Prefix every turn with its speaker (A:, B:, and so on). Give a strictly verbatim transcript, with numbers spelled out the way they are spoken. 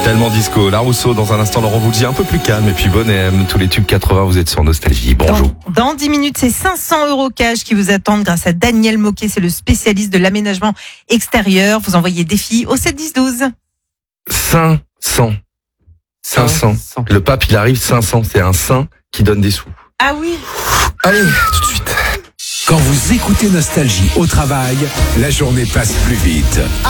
A: Tellement disco. La Rousseau, dans un instant, Laurent vous le dit, un peu plus calme. Et puis Bonhomme, tous les tubes quatre-vingts, vous êtes sur Nostalgie. Bonjour.
B: Dans, dans dix minutes, c'est cinq cents euros cash qui vous attendent grâce à Daniel Moquet. C'est le spécialiste de l'aménagement extérieur. Vous envoyez défi au sept dix douze.
A: cinq cents. cinq cents. Le pape, il arrive cinq cents. C'est un saint qui donne des sous.
B: Ah oui.
A: Allez, tout de suite.
C: Quand vous écoutez Nostalgie au travail, la journée passe plus vite.